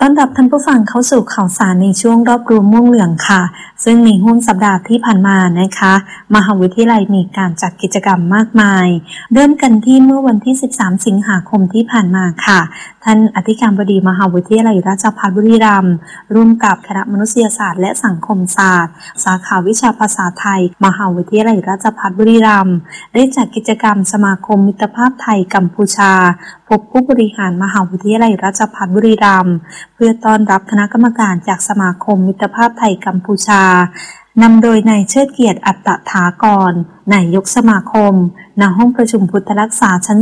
ต้อนรับท่านผู้ฟังเข้าสู่ข่าวสารในช่วงรอบรู้ม่วงเหลืองค่ะซึ่งในห่วงสัปดาห์ที่ผ่านมานะคะมหาวิทยาลัยมีการจัดกิจกรรมมากมายเริ่มกันที่เมื่อวันที่13สิงหาคมที่ผ่านมาค่ะท่านอธิการบดีมหาวิทยาลัยราชภัฏบุรีรัมย์ร่วมกับคณะมนุษยศาสตร์และสังคมศาสตร์สาขาวิชาภาษาไทยมหาวิทยาลัยราชภัฏบุรีรัมย์ได้จัดกิจกรรมสมาคมมิตรภาพไทยกัมพูชาพบผู้บริหารมหาวิทยาลัยราชภัฏบุรีรัมย์เพื่อต้อนรับคณะกรรมการจากสมาคมมิตรภาพไทยกัมพูชานำโดยนายเชิดเกียรติอัตถากรนายกสมาคมณห้องประชุมพุทธรักษาชั้น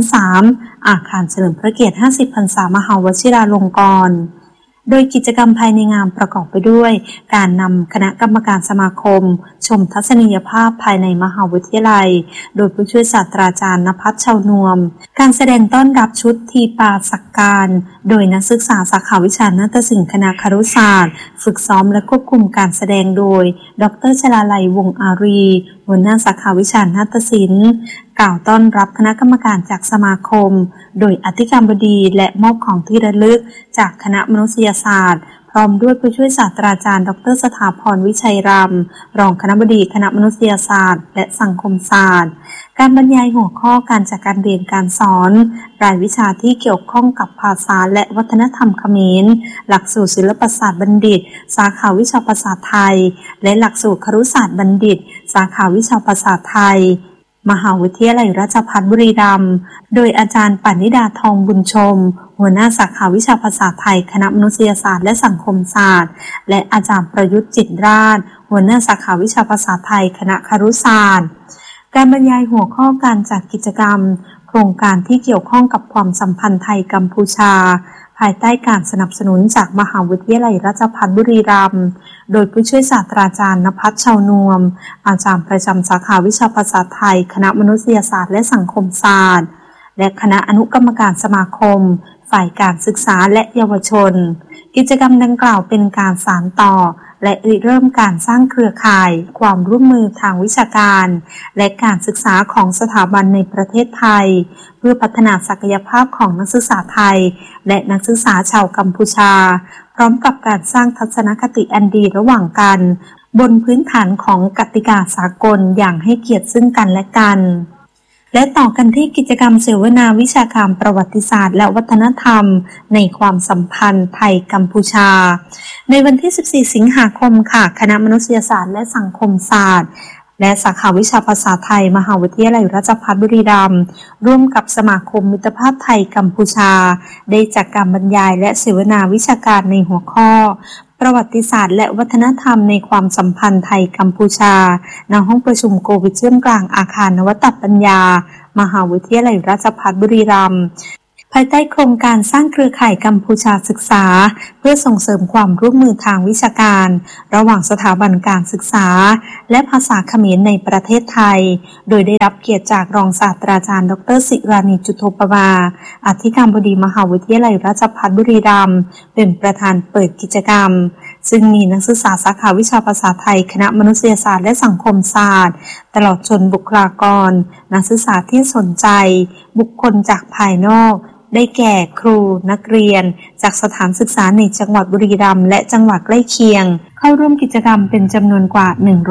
3อาคารเฉลิมพระเกียรติ50พรรษามหาวชิราลงกรณ์โดยกิจกรรมภายในงานประกอบไปด้วยการนำคณะกรรมการสมาคมชมทัศนียภาพภายในมหาวิทยาลัยโดยผู้ช่วยศาสตราจารย์ณภัสชาวนวมการแสดงต้อนรับชุดทีปาสักการโดยนักศึกษาสาขาวิชานาฏศิลป์คณะครุศาสตร์ฝึกซ้อมและควบคุมการแสดงโดยดร.ชลาลัยวงศ์อารีหัวหน้าสาขาวิชานาฏศิลป์กล่าวต้อนรับคณะกรรมการจากสมาคมโดยอธิการบดีและมอบของที่ระลึกจากคณะมนุษยศาสตร์พร้อมด้วยผู้ช่วยศาสตราจารย์ดร.สถาพรวิชัยรำรองคณบดีคณะมนุษยศาสตร์และสังคมศาสตร์การบรรยายหัวข้อการจัดการเรียนการสอนรายวิชาที่เกี่ยวข้องกับภาษาและวัฒนธรรมเขมรหลักสูตรศิลปศาสตร์บัณฑิตสาขาวิชาภาษาไทยและหลักสูตรครุศาสตร์บัณฑิตสาขาวิชาภาษาไทยมหาวิทยาลัยราชภัฏบุรีรัมย์โดยอาจารย์ปณิดาทองบุญชมหัวหน้าสาขาวิชาภาษาไทยคณะมนุษยศาสตร์และสังคมศาสตร์และอาจารย์ประยุทธ์จิตรราชหัวหน้าสาขาวิชาภาษาไทยคณะครุศาสตร์การบรรยายหัวข้อการจัดกิจกรรมโครงการที่เกี่ยวข้องกับความสัมพันธ์ไทยกัมพูชาภายใต้การสนับสนุนจากมหาวิทยาลัยราชภัฏบุรีรัมย์โดยผู้ช่วยศาสตราจารย์ณภัสชาวนวมอาจารย์ประจำสาขาวิชาภาษาไทยคณะมนุษยศาสตร์และสังคมศาสตร์และคณะอนุกรรมการสมาคมฝ่ายการศึกษาและเยาวชนกิจกรรมดังกล่าวเป็นการสานต่อและเริ่มการสร้างเครือข่ายความร่วมมือทางวิชาการและการศึกษาของสถาบันในประเทศไทยเพื่อพัฒนาศักยภาพของนักศึกษาไทยและนักศึกษาชาวกัมพูชาพร้อมกับการสร้างทัศนคติอันดีระหว่างกันบนพื้นฐานของกติกาสากลอย่างให้เกียรติซึ่งกันและกันและต่อกันที่กิจกรรมเสวนาวิชาการประวัติศาสตร์และวัฒนธรรมในความสัมพันธ์ไทยกัมพูชาในวันที่14สิงหาคมค่ะคณะมนุษยศาสตร์และสังคมศาสตร์และสาขาวิชาภาษาไทยมหาวิทยาลัยราชภัฏบุรีรัมย์ร่วมกับสมาคมมิตรภาพไทยกัมพูชาได้จัดการบรรยายและเสวนาวิชาการในหัวข้อประวัติศาสตร์และวัฒนธรรมในความสัมพันธ์ไทยกัมพูชาณห้องประชุมโกวิทเชื่อมกลางอาคารนวัตปัญญามหาวิทยาลัยราชภัฏบุรีรัมย์ภายใต้โครงการสร้างเครือข่ายกัมพูชาศึกษาเพื่อส่งเสริมความร่วมมือทางวิชาการระหว่างสถาบันการศึกษาและภาษาเขมรในประเทศไทยโดยได้รับเกียรติจากรองศาสตราจารย์ดร.ศิรานีจุโธปมาอธิการบดีมหาวิทยาลัยราชภัฏบุรีรัมย์เป็นประธานเปิดกิจกรรมซึ่งมีนักศึกษาสาขาวิชาภาษาไทยคณะมนุษยศาสตร์และสังคมศาสตร์ตลอดจนบุคลากรนักศึกษาที่สนใจบุคคลจากภายนอกได้แก่ครูนักเรียนจากสถานศึกษาในจังหวัดบุรีรัมย์และจังหวัดใกล้เคียงเข้าร่วมกิจกรรมเป็นจำนวนกว่า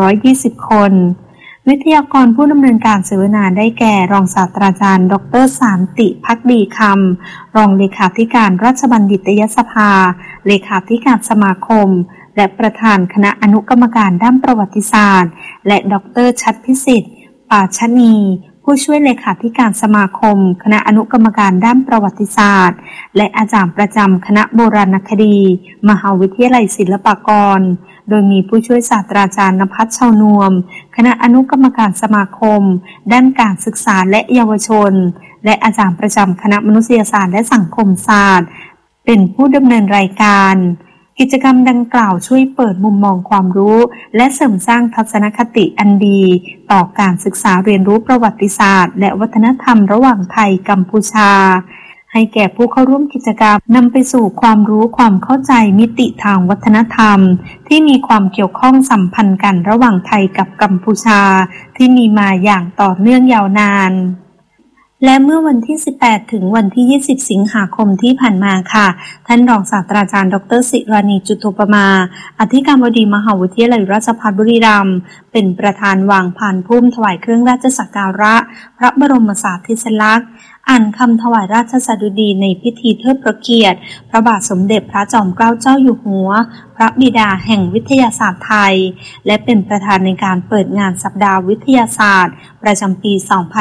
120คนวิทยากรผู้ดำเนินการเสวนาได้แก่รองศาสตราจารย์ดร.สานติภักดีคำรองเลขาธิการราชบัณฑิตยสภาเลขาธิการสมาคมและประธานคณะอนุกรรมการด้านประวัติศาสตร์และดร.ชัดพิสิทธิ์ปาชนีผู้ช่วยเลขาธิการสมาคมคณะอนุกรรมการด้านประวัติศาสตร์และอาจารย์ประจำคณะโบราณคดีมหาวิทยาลัยศิลปากรโดยมีผู้ช่วยศาสตราจารย์ณภัสชาวนวมคณะอนุกรรมการสมาคมด้านการศึกษาและเยาวชนและอาจารย์ประจำคณะมนุษยศาสตร์และสังคมศาสตร์เป็นผู้ดำเนินรายการกิจกรรมดังกล่าวช่วยเปิดมุมมองความรู้และเสริมสร้างทัศนคติอันดีต่อการศึกษาเรียนรู้ประวัติศาสตร์และวัฒนธรรมระหว่างไทยกัมพูชาให้แก่ผู้เข้าร่วมกิจกรรมนำไปสู่ความรู้ความเข้าใจมิติทางวัฒนธรรมที่มีความเกี่ยวข้องสัมพันธ์กันระหว่างไทยกับกัมพูชาที่มีมาอย่างต่อเนื่องยาวนานและเมื่อวันที่ 18 ถึงวันที่ 20 สิงหาคมที่ผ่านมาค่ะท่านรองศาสตราจารย์ดร.ศิรานี จุฑโภมาอธิการบดีมหาวิทยาลัยราชภัฏบุรีรัมย์เป็นประธานวางพานพุ่มถวายเครื่องราชสักการะพระบรมสารีริกลักษณ์อ่านคำถวายราชสดุดีในพิธีเทิดพระเกียรติพระบาทสมเด็จพระจอมเกล้าเจ้าอยู่หัวพระบิดาแห่งวิทยาศาสตร์ไทยและเป็นประธานในการเปิดงานสัปดาห์วิทยาศาสตร์ประจำปี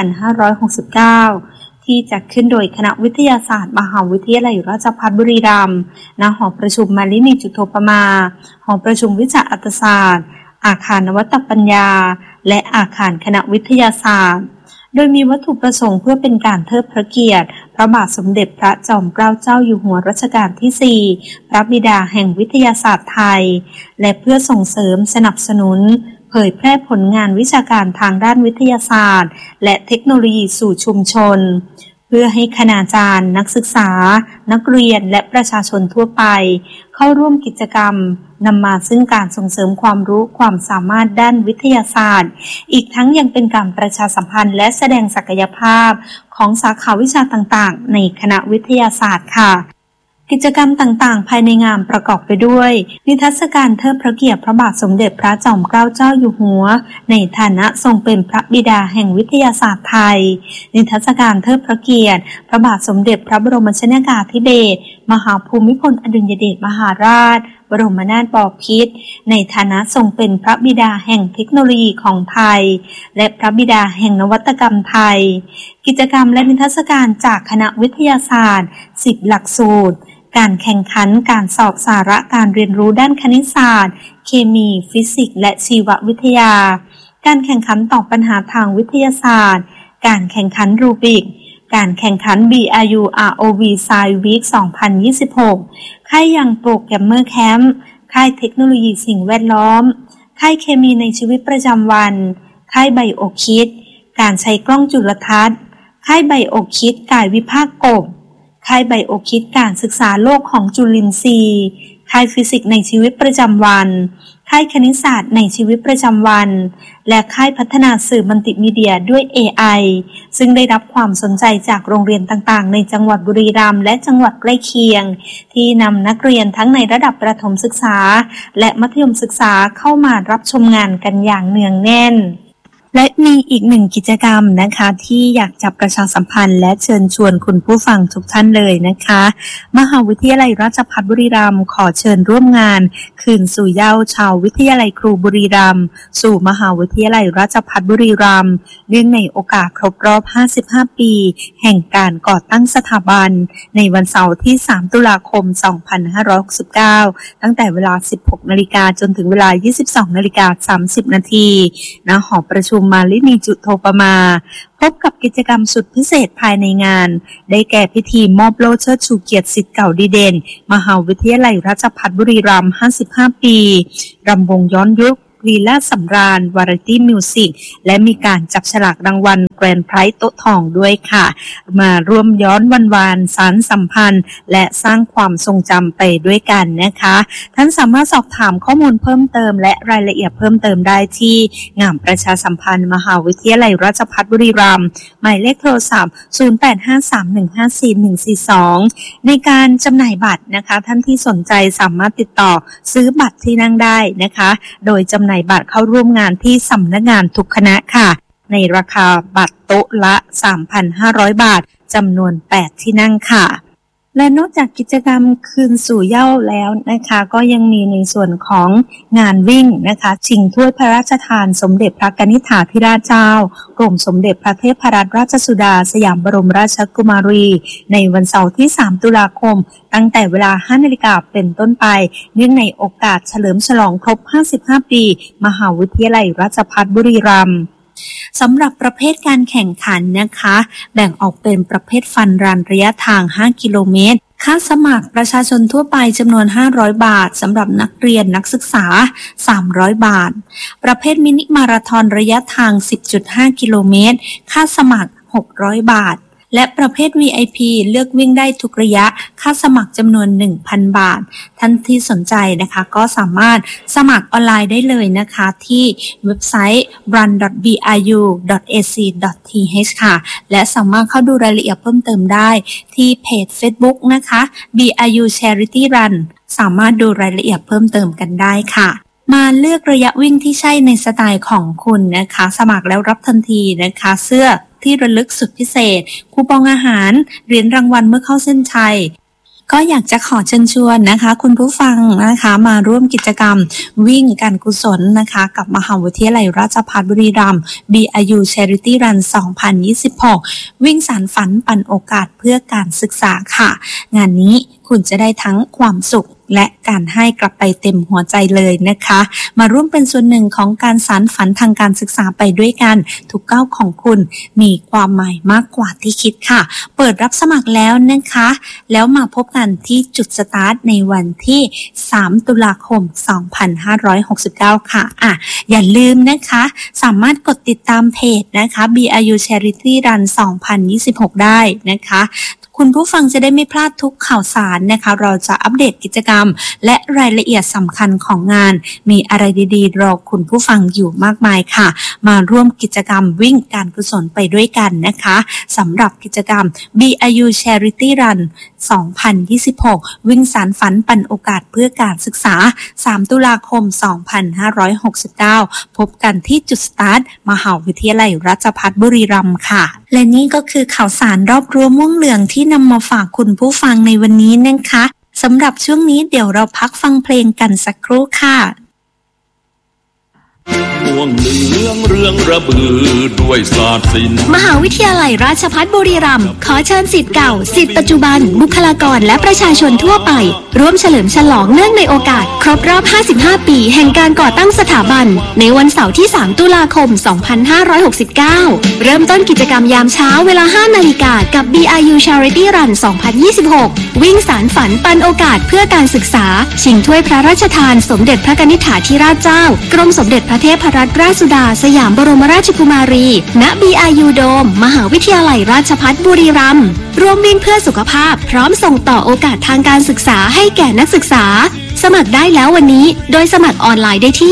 2569 ที่จัดขึ้นโดยคณะวิทยาศาสตร์มหาวิทยาลัยราชภัฏบุรีรัมย์ ณ หอประชุมมาลินี จุฑโภมา หอประชุมวิชาอัตศาสตร์ อาคารนวัตปัญญา และอาคารคณะวิทยาศาสตร์โดยมีวัตถุประสงค์เพื่อเป็นการเทิดพระเกียรติพระบาทสมเด็จพระจอมเกล้าเจ้าอยู่หัวรัชกาลที่ 4 พระบิดาแห่งวิทยาศาสตร์ไทยและเพื่อส่งเสริมสนับสนุนเผยแพร่ผลงานวิชาการทางด้านวิทยาศาสตร์และเทคโนโลยีสู่ชุมชนเพื่อให้คณาจารย์นักศึกษานักเรียนและประชาชนทั่วไปเข้าร่วมกิจกรรมนำมาซึ่งการส่งเสริมความรู้ความสามารถด้านวิทยาศาสตร์อีกทั้งยังเป็นการประชาสัมพันธ์และแสดงศักยภาพของสาขาวิชาต่างๆในคณะวิทยาศาสตร์ค่ะกิจกรรมต่างๆภายในงานประกอบไปด้วยนิทรรศการเทิดพระเกียรติพระบาทสมเด็จพระจอมเกล้าเจ้าอยู่หัวในฐานะทรงเป็นพระบิดาแห่งวิทยาศาสตร์ไทยนิทรรศการเทิดพระเกียรติพระบาทสมเด็จพระบรมชนกาธิเบศรมหาภูมิพลอดุลยเดชมหาราชบรมนาถบพิตรในฐานะทรงเป็นพระบิดาแห่งเทคโนโลยีของไทยและพระบิดาแห่งนวัตกรรมไทยกิจกรรมและนิทรรศการจากคณะวิทยาศาสตร์10หลักสูตรการแข่งขันการสอบสาระการเรียนรู้ด้านคณิตศาสตร์เคมีฟิสิกส์และชีววิทยาการแข่งขันตอบปัญหาทางวิทยาศาสตร์การแข่งขันรูบิกการแข่งขัน BRU ROV Science Week 2026 ค่ายยังโปรแกรมเมอร์แคมป์ค่ายเทคโนโลยีสิ่งแวดล้อมค่ายเคมีในชีวิตประจำวันค่ายไบโอคิดการใช้กล้องจุลทรรศน์ค่ายไบโอคิดกายวิภาคกบค่ายไบโอคิดการศึกษาโลกของจุลินทรีย์ค่ายฟิสิกส์ในชีวิตประจำวันค่ายคณิตศาสตร์ในชีวิตประจำวันและค่ายพัฒนาสื่อมัลติมีเดียด้วย AI ซึ่งได้รับความสนใจจากโรงเรียนต่างๆในจังหวัดบุรีรัมย์และจังหวัดใกล้เคียงที่นำนักเรียนทั้งในระดับประถมศึกษาและมัธยมศึกษาเข้ามารับชมงานกันอย่างเนืองแน่นและมีอีกหนึ่งกิจกรรมนะคะที่อยากจะประชาสัมพันธ์และเชิญชวนคุณผู้ฟังทุกท่านเลยนะคะมหาวิทยาลัยราชภัฏบุรีรัมย์ขอเชิญร่วมงานคืนสู่เหย้าชาววิทยาลัยครูบุรีรัมย์สู่มหาวิทยาลัยราชภัฏบุรีรัมย์เนื่องในโอกาสครบรอบ 55 ปีแห่งการก่อตั้งสถาบันในวันเสาร์ที่ 3 ตุลาคม 2569 ตั้งแต่เวลา 16 นาฬิกาจนถึงเวลา 22 นาฬิกา 30 นาทีณ หอประชุมมาลินี จุฑโภมา พบกับกิจกรรมสุดพิเศษภายในงานได้แก่พิธีมอบโล่เชิดชูเกียรติศิษย์เก่าดีเด่นมหาวิทยาลัยราชภัฏบุรีรัมย์ 55 ปีรำวงย้อนยุคลีลาสำราญวาไรตี้มิวสิกและมีการจับฉลากรางวัลแกรนด์ไพรส์โต๊ะทองด้วยค่ะมาร่วมย้อนวันวานสานสัมพันธ์และสร้างความทรงจำไปด้วยกันนะคะท่านสามารถสอบถามข้อมูลเพิ่มเติมและรายละเอียดเพิ่มเติมได้ที่งานประชาสัมพันธ์มหาวิทยาลัยราชภัฏบุรีรัมย์หมายเลขโทรศัพท์ 0853154142 ในการจำหน่ายบัตรนะคะท่านที่สนใจสามารถติดต่อซื้อบัตรที่นั่งได้นะคะโดยจำหน่ายบัตรเข้าร่วมงานที่สำนักงานทุกคณะค่ะในราคาบัตรโต๊ะละ 3,500 บาทจำนวน 8 ที่นั่งค่ะและนอกจากกิจกรรมคืนสู่เหย้าแล้วนะคะก็ยังมีในส่วนของงานวิ่งนะคะชิงถ้วยพระราชทานสมเด็จพระกนิษฐาธิราชเจ้ากรมสมเด็จพระเทพรัตนราชสุดาสยามบรมราชกุมารีในวันเสาร์ที่ 3 ตุลาคมตั้งแต่เวลา 5 นาฬิกาเป็นต้นไปเนื่องในโอกาสเฉลิมฉลองครบ 55 ปีมหาวิทยาลัยราชภัฏบุรีรัมย์สำหรับประเภทการแข่งขันนะคะแบ่งออกเป็นประเภทฟันรันระยะทาง 5 กิโลเมตรค่าสมัครประชาชนทั่วไปจำนวน 500 บาทสำหรับนักเรียนนักศึกษา 300 บาทประเภทมินิมาราธอนระยะทาง 10.5 กิโลเมตรค่าสมัคร 600 บาทและประเภท VIP เลือกวิ่งได้ทุกระยะค่าสมัครจำนวน 1,000 บาทท่านที่สนใจนะคะก็สามารถสมัครออนไลน์ได้เลยนะคะที่เว็บไซต์ run.bru.ac.th ค่ะและสามารถเข้าดูรายละเอียดเพิ่มเติมได้ที่เพจ Facebook นะคะ BRU Charity Run สามารถดูรายละเอียดเพิ่มเติมกันได้ค่ะมาเลือกระยะวิ่งที่ใช่ในสไตล์ของคุณนะคะสมัครแล้วรับทันทีนะคะเสื้อที่ระลึกสุดพิเศษคูปองอาหารเหรียญรางวัลเมื่อเข้าเส้นชัยก็อยากจะขอเชิญชวนนะคะคุณผู้ฟังนะคะมาร่วมกิจกรรมวิ่งการกุศลนะคะกับมหาวิทยาลัยราชภัฏบุรีรัมย์ BRU Charity Run 2026 วิ่งสานฝันปั่นโอกาสเพื่อการศึกษาค่ะงานนี้คุณจะได้ทั้งความสุขและการให้กลับไปเต็มหัวใจเลยนะคะมาร่วมเป็นส่วนหนึ่งของการสานฝันทางการศึกษาไปด้วยกันทุกก้าวของคุณมีความหมายมากกว่าที่คิดค่ะเปิดรับสมัครแล้วนะคะแล้วมาพบกันที่จุดสตาร์ทในวันที่3ตุลาคม2569ค่ะอย่าลืมนะคะสามารถกดติดตามเพจนะคะ BRU Charity Run 2026 ได้นะคะคุณผู้ฟังจะได้ไม่พลาดทุกข่าวสารนะคะเราจะอัปเดตกิจกรรมและรายละเอียดสำคัญของงานมีอะไรดีๆรอคุณผู้ฟังอยู่มากมายค่ะมาร่วมกิจกรรมวิ่งการกุศลไปด้วยกันนะคะสำหรับกิจกรรม BRU Charity Run 2026 วิ่งสานฝันปั่นโอกาสเพื่อการศึกษา3ตุลาคม2569พบกันที่จุดสตาร์ทมหาวิทยาลัยราชภัฏบุรีรัมย์ค่ะและนี่ก็คือข่าวสารรอบรั้วม่วงเหลืองที่นำมาฝากคุณผู้ฟังในวันนี้นะคะสำหรับช่วงนี้เดี๋ยวเราพักฟังเพลงกันสักครู่ค่ะม่วงเหลืองเรืองระบือด้วยศาสตร์ศิลป์มหาวิทยาลัยราชภัฏบุรีรัมย์ขอเชิญศิษย์เก่าศิษย์ปัจจุบันบุคลากรและประชาชนทั่วไปร่วมเฉลิมฉลองเนื่องในโอกาสครบรอบ55 ปีแห่งการก่อตั้งสถาบันในวันเสาร์ที่3ตุลาคม2569เริ่มต้นกิจกรรมยามเช้าเวลา 5 นาฬิกากับ BRU Charity Run 2026 วิ่งสานฝันปันโอกาสเพื่อการศึกษาชิงถ้วยพระราชทานสมเด็จพระกนิษฐาธิราชเจ้ากรมสมเด็จพระเทพรัตนราชสุดาสยามบรมราชกุมารีณ BRU โดมมหาวิทยาลัยราชภัฏบุรีรัมย์ร่วมวิ่งเพื่อสุขภาพพร้อมส่งต่อโอกาสทางการศึกษาให้แก่นักศึกษาสมัครได้แล้ววันนี้โดยสมัครออนไลน์ได้ที่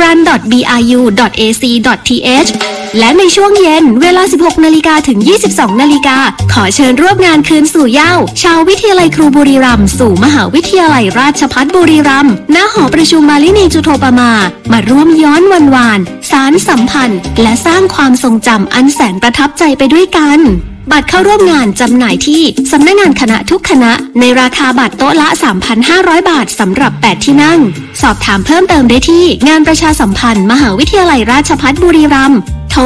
run.bru.ac.th และในช่วงเย็นเวลา 16 นาฬิกาถึง 22 นาฬิกาขอเชิญร่วมงานคืนสู่เหย้าชาววิทยาลัยครูบุรีรัมย์สู่มหาวิทยาลัยราชภัฏบุรีรัมย์ณหอประชุมมาลินีจุฑาปมาร่วมย้อนวันวานสานสัมพันธ์และสร้างความทรงจำอันแสนประทับใจไปด้วยกันบัตรเข้าร่วมงานจำหน่ายที่สำนักงานคณะทุกคณะในราคาบัตรโต๊ะละ 3,500 บาทสำหรับ8ที่นั่งสอบถามเพิ่มเติมได้ที่งานประชาสัมพันธ์มหาวิทยาลัยราชภัฏบุรีรัมย์โทร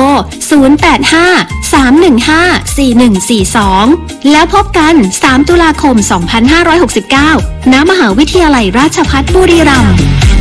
085-315-4142 แล้วพบกัน3ตุลาคม2569ณมหาวิทยาลัยราชภัฏบุรีรัมย์